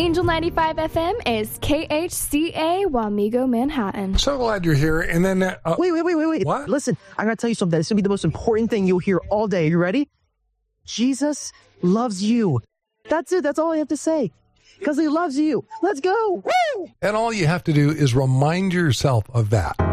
Angel 95 FM is KHCA Wamego, Manhattan. So glad you're here. And then... Wait. What? Listen, I gotta tell you something. This is gonna be the most important thing you'll hear all day. Are you ready? Jesus loves you. That's it. That's all I have to say. Because he loves you. Let's go. Woo! And all you have to do is remind yourself of that.